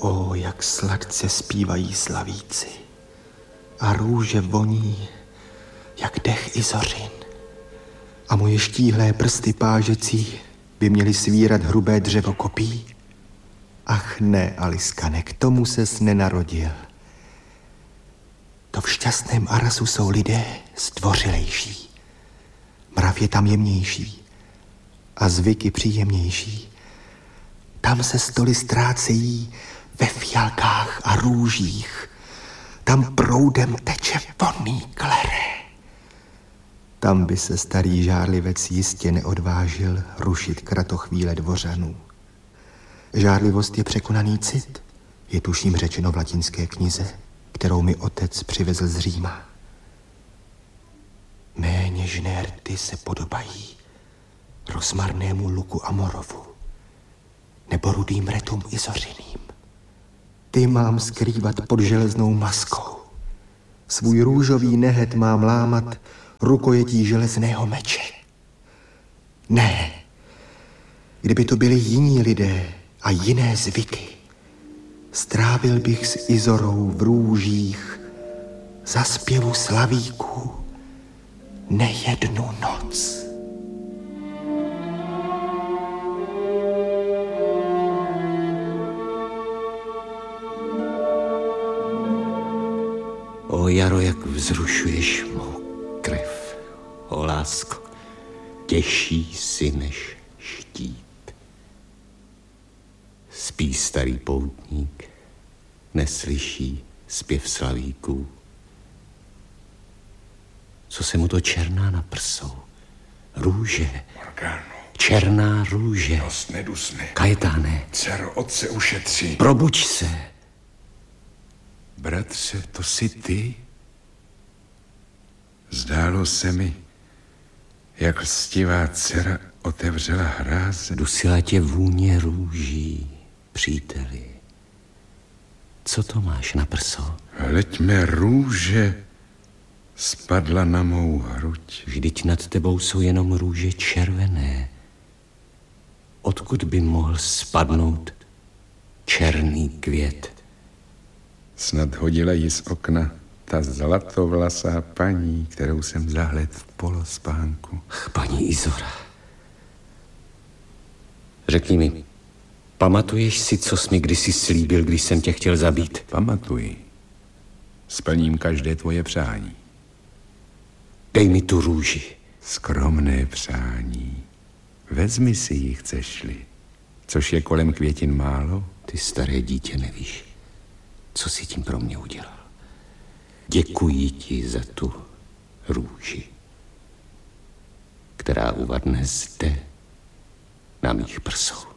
O, jak sladce zpívají slavíci. A růže voní, jak dech Izořin. A moje štíhlé prsty pážecí by měly svírat hrubé dřevo kopí. Ach ne, Aliskane, k tomu ses nenarodil. To v šťastném Arasu jsou lidé zdvořilejší. Mrav je tam jemnější a zvyky příjemnější. Tam se stoly ztrácejí ve fialkách a růžích. Tam proudem teče vonný klere. Tam by se starý žárlivec jistě neodvážil rušit kratochvíle dvořanů. Žárlivost je překonaný cit, je tuším řečeno v latinské knize, kterou mi otec přivezl z Říma. Mé něžné rty se podobají rozmarnému luku Amorovu nebo rudým retům Izořiným. Ty mám skrývat pod železnou maskou. Svůj růžový nehet mám lámat rukojetí železného meče. Ne, kdyby to byli jiní lidé a jiné zvyky, strávil bych s Izorou v růžích za zpěvu slavíků nejednu noc. O jaro, jak vzrušuješ mou krev, o lásko, těžší si než štít. Spí starý poutník, neslyší zpěv slavíků. Co se mu to černá na prsou? Růže. Morgano. Černá růže. Dost nedusne. Kajetáne. Dcero, otce ušetří. Probuď se. Bratře, to jsi ty? Zdálo se mi, jak lstivá dcera otevřela hráze. Dusila tě vůně růží, příteli. Co to máš na prso? Hleď mé růže spadla na mou hruď. Vždyť nad tebou jsou jenom růže červené. Odkud by mohl spadnout černý květ? Snad hodila ji z okna ta zlatovlasá paní, kterou jsem zahlédl v polospánku. Paní Izora. Řekni mi, pamatuješ si, co jsi mi kdysi slíbil, když jsem tě chtěl zabít? Pamatuji. Splním každé tvoje přání. Dej mi tu růži. Skromné přání. Vezmi si ji, chceš-li. Což je kolem květin málo. Ty staré dítě nevíš, co jsi tím pro mě udělal. Děkuji ti za tu růži, která uvadne zde na mých prsou.